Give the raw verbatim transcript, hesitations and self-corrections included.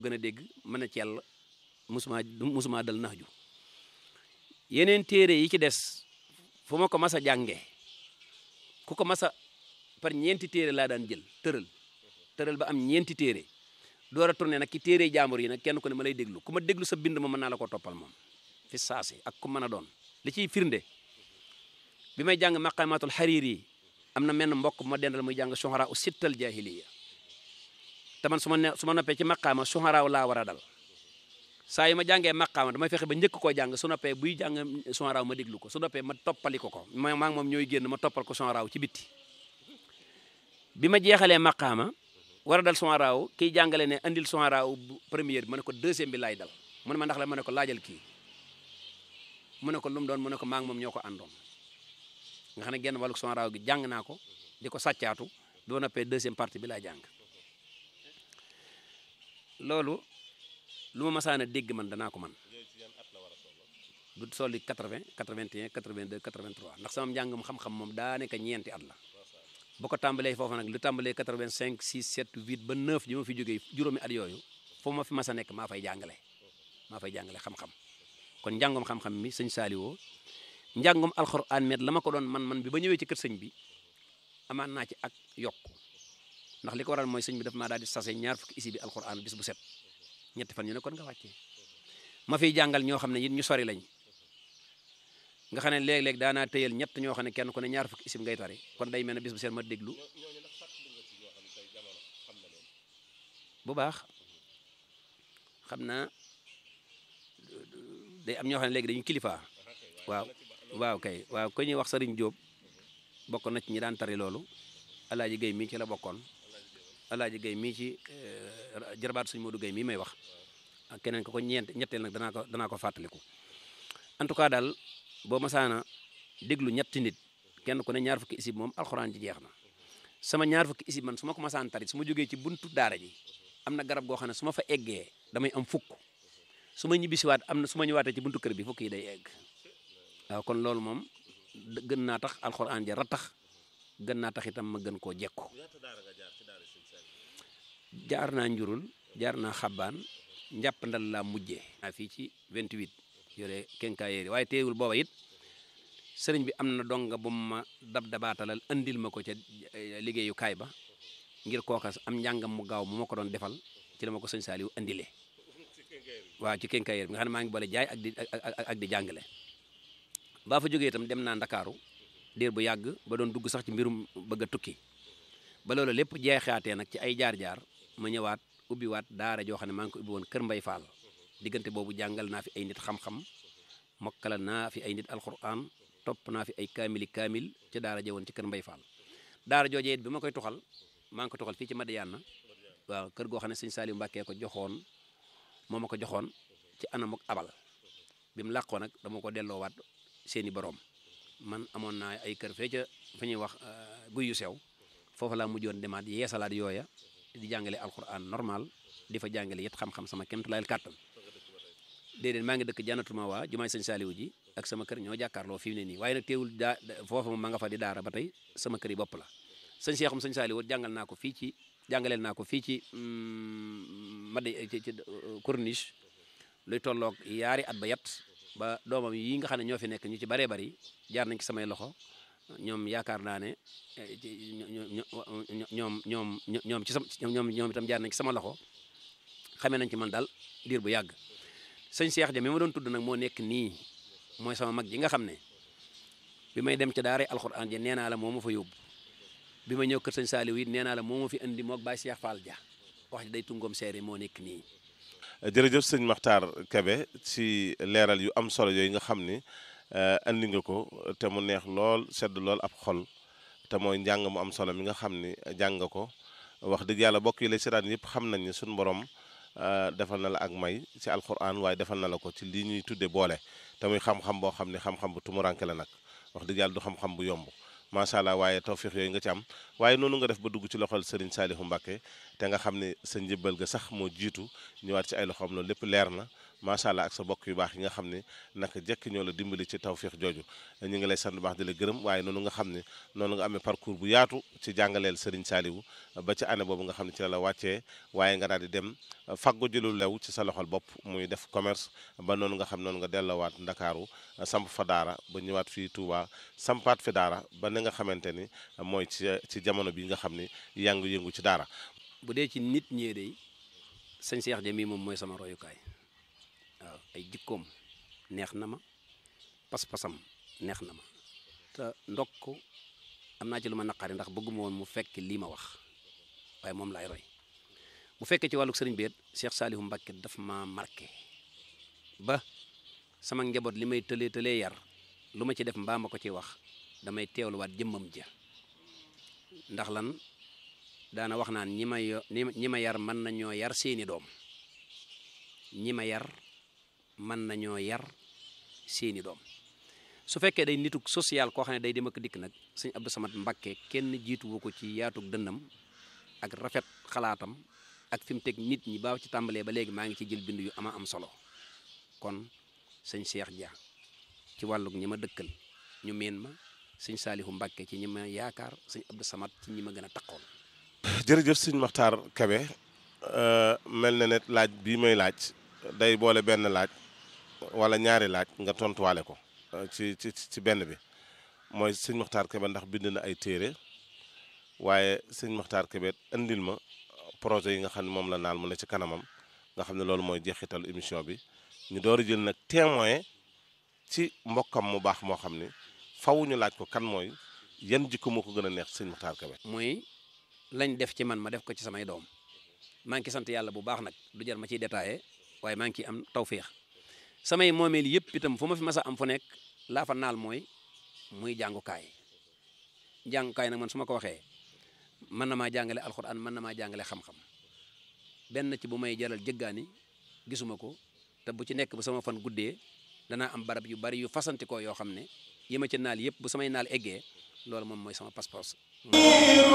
gën a dégg mën a cell musuma musuma dal nax ju yeneen téere yi ci des fu ma ko mas a jàngee ku ko mas a par ñeenti téere laa daan jël tëral tëral ba am ñeenti téere door a tourné nag ki téere jaambur yi nag kenn ku ne ma lay déglu ku ma déglu sa bind ma mën naa la ko toppal moom fi saasi ak ku mën a doon li ciy firnde bi may jàng maqamatul xariir yi am na menn mbokk ma dendal muy jàng suxara u sittal jahiliya te man su ma ne su ma noppee ci maqaama suxaraaw laa war a dal saa yi ma jàngee maqaama damay fexe ba njëkk koo jàng su noppee buy jàng suxaraaw ma déglu ko su noppee ma toppali ko ko ma maa ngi moom ñooy génn ma toppal ko suxaraaw ci bitti bi ma jeexalee maqaama war a dal suxaraaw kiy jàngale ne andil suxaraaw première bi ma ne ko deuxième bi laay dal mu ne ma ndax la ma ne ko laajal kii mu ne ko lu mu doon mu ne ko maa ngi moom ñoo ko àndoon nga xam ne genn wàllu suxaraaw gi jàng naa ko di ko sàccaatu bi ma noppee deuxième partie bi laay jàng loolu lu ma masaan a dégg man danaa ko man du solli quatre-vingt quatre-vingt-un quatre-vingt-deux quatre-vingt-trois ndax sama njàngam xam-xam moom daa nekk ñeenti at la bu ko tàmbalee foofu nag lu tàmbalee quatre-vingt-cinq six sept huit ba neuf ji ma fi jógee juróomi at yooyu foofu ma fi mas a nekk maa fay jàngale maa fay jàngale xam-xam kon njàngum xam-xam mi sëñ Saliou njàngum alxuraan met la ma ko doon man man bi ba ñëwee ci kër sëñ bi amaan naa ci ak yokku ndax li ko waral mooy sëñ bi daf maa daal di sase ñaar fukki isi bi alxuraan bis bu set ñetti fan ñu ne kon nga wàccee ma fiy jàngal ñoo xam ne it ñu sori lañ nga xam ne léeg-léeg daanaa tëyal ñett ñoo xam ne kenn ku ne ñaar fukki isim ngay tari kon day mel ne bis bu set ma déglu bu baax xam naa day am ñoo xam ne léegi dañu kilifa waaw waaw kay waaw ko ñuy wax Sëriñ Jóob bokk na ci ñi daan tari loolu Alaaji Gay mii ci la bokkoon Alaaji Gay mii ci jërbaat suñu Modou Gay mii may wax ak keneen ko ko ñeent ñetteel nag danaa ko danaa ko fàttaliku en tout cas daal boo masaana déglu ñetti nit kenn ku ne ñaar fukki isib moom alxuraan ji jeex na sama ñaar fukki isib man su ma ko masaan tari su ma jógee ci buntu daara ji am na garab goo xam ne su ma fa eggee damay am fukk su ma ñibbisiwaat am na su ma ñëwaatee ci buntu kër bi fukk yi day egg waaw kon loolu moom gën naa tax alxuraan ja ratax gën naa tax itam ma gën koo jekku jaar naa njurul jaar naa xabaan njàppandal laa mujjee naa fii ci vingt-huit yore kenkaayéeri waaye teewul booba it sëriñ bi am na donga bu ma dab dabaatalal andil ma ko ca liggéeyu kaay ba ngir kookas am njàngam mu gaaw mu ma ko doon defal ci la ma ko sëñ Saliou andilee waaw ci kenkaayéeri bi nga xam ne maa ngi boole jaay ak di ak di jàngale baa fa jógee itam dem naa Ndakaaru diir bu yàgg ba doon dugg sax ci mbirum bëgg a tukki ba loolu lépp jeexaatee nag ci ay jaar-jaar ma ñëwaat ubbiwaat daara joo xam ne maa ngi ko ubbi woon Kër Mbay Fall diggante boobu jàngal naa fi ay nit xam-xam mokkala naa fi ay nit alquran topp naa fi ay kaamili kaamil ci daara ja woon ci Kër Mbay Fall daara joojee it bi ma koy tuxal maa ngi ko tuxal fii ci Madiyana waaw kër goo xam ne sëñ Saliou Mbàkke ko joxoon moo ma ko joxoon ci anam ak abal bi mu làqoo nag dama ko delloowaat seeni borom man amoon naa ay kër fee ca fa ñuy wax guy yu sew foofu laa mujjoon demaat yeesalaat yooya di jàngale alquran normal di fa jàngale it xam-xam sama kéemtulaayal kàttan déedéet maa ngi dëkk Jannatul Mawa jumaay sëñ Saliou ji ak sama kër ñoo jàkkaarloo fi mu ne nii waaye nag teewul daa foofu moom ma nga fa di daara ba tey sama kër yi bopp la sëñ Seexum sëñ Saliou jàngal naa ko fii ci jàngaleel naa ko fii ci madi ci ci corniche luy tolloog yaari at ba yat ba doomam yi nga xam ne ñoo fi nekk ñu ci baree bari jaar nañ ci samay loxo ñoom yaakaar naa ne ñoom ñoom ñoom ci sama ñoom ñoom itam jaar nañ ci sama loxo xamee nañ ci man daal diir bu yàgg sëñ Cheikh ja mi ma doon tudd nag moo nekk nii mooy sama mag ji nga xam ne bi may dem ca daara alxuraan ja nee naa la moo ma fa yóbbu bi ma ñëw kër sëñ Saliou it nee naa la moo ma fi indi moog Baye Cheikh Fall ja wax ji day tungoom seere moo nekk nii. jërëjëf sëñ Makhtar Kébé ci leeral yu am solo yooyu nga xam ni andi nga ko te mu neex lool sedd lool ab xol te mooy njàng mu am solo mi nga xam ni jàng nga ko wax dëgg yàlla bokk yi lay seetaan yëpp xam nañ ni suñu borom defal na la ak may ci alquran waaye defal na la ko ci lii ñuy tudde boole te muy xam-xam boo xam ne xam-xam bu tumuranke la nag wax dëgg yàlla du xam-xam bu yomb macha allah waaye tawfiix yooyu nga ci am waaye noonu nga def ba dugg ci loxol Serigne Saliou Mbacké te nga xam ne sa njëbbal ga sax moo jiitu ñëwaat ci ay loxoom loolu lépp leer na macha allah ak sa bokk yu baax yi nga xam ne naka jekk ñoo la dimbali ci tawféex jooju ñu ngi lay sant bu baax di la gërëm waaye noonu nga xam ne noonu nga amee parcours bu yaatu ci jàngaleel Serigne Saliou ba ci année boobu nga xam ne ci la la wàccee waaye nga daal di dem faggu jëlu lew ci sa loxol bopp muy def commerce ba noonu nga xam noonu nga delloowaat Ndakaaru samp fa daara ba ñëwaat fii Touba sampaat fi daara ba ni nga xamante ni mooy ci ci jamono bi nga xam ni yëngu-yëngu ci daara. bu dee ci nit ñee day sëñ Cheikh Dia mii moom mooy sama royukaay waaw ay jikkoom neex na ma pas-pasam neex na ma te ndokk am naa ci lu ma naqari ndax bëgguma woon mu fekk lii ma wax waaye moom laay roy bu fekkee ci wàllu sëriñ beet Cheikh Saliou Mbacké daf ma marqué ba sama njaboot li may tëlee tëlee yar lu ma ci def mbaa ma ko ci wax damay teewluwaat jëmmam ja ndax lan daana wax naan ñi ma yo ñi ma yar mën nañoo yar seeni doom ñi ma yar mën nañoo yar seeni doom su fekkee day nituk social koo xam ne day dem ak dikk nag sëñ Abdou Samad Mbacké kenn jiituwu ko ci yaatug dënnam ak rafet xalaatam ak fi mu teg nit ñi baaw ci tàmbalee ba léegi maa ngi ci jël bind yu ama am solo kon sëñ Cheikh Dia ci wàllug ñi ma dëkkal ñu meen ma sëñ Saliou Mbacké ci ñi ma yaakaar sëñ Abdou Samad ci ñi ma gën a taqoon. jërëjëf sëñ Makhtar Kébé mel na ne laaj bii may laaj day boole benn laaj wala ñaari laaj nga tontuwaale ko ci ci ci benn bi mooy sëñ Makhtar Kébé ndax bind na ay téere waaye sëñ Makhtar Kébé andil ma projet yi nga xam ne moom la naal mu ne ci kanamam nga xam ne loolu mooy jeexitalu émission bi ñu door a jël nag témoin ci mbokkam mu baax moo xam ne faw ñu laaj ko kan mooy yan jikko moo ko gën a neex sëñ Makhtar Kébé. mooy lañ def ci man ma def ko ci samay doom maa ngi sant yàlla bu baax nag du jar ma ciy détaillé waaye maa ngi ciy am tawféex samay moomeel yëpp itam fu ma fi mas a am fu nekk laa fa naal mooy muy jàngukaay jàngukaay nag man su ma ko waxee mën na maa jàngale alxuraan mën na maa jàngale xam-xam benn ci bu may jaral jëggaani gisuma ko te bu ci nekk bu sama fan guddee danaa am barab yu bari yu fasanti ko yoo xam ne yi ma ci naal yëpp bu samay naal eggee loolu moom mooy sama passeport